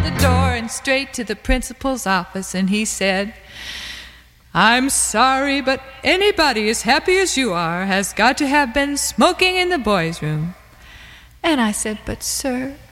the door and straight to the principal's office, and he said, "I'm sorry, but anybody as happy as you are has got to have been smoking in the boys' room." And I said, "But sir,